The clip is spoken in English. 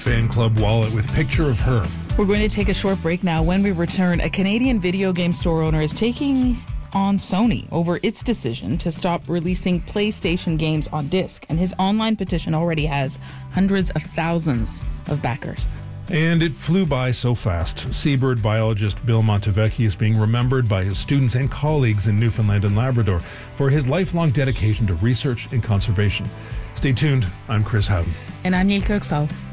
fan club wallet with picture of her. We're going to take a short break now. When we return, a Canadian video game store owner is taking on Sony over its decision to stop releasing PlayStation games on disc, and his online petition already has hundreds of thousands of backers. And it flew by so fast. Seabird biologist Bill Montevecchi is being remembered by his students and colleagues in Newfoundland and Labrador for his lifelong dedication to research and conservation. Stay tuned. I'm Chris Howden. And I'm Neil Kirksall.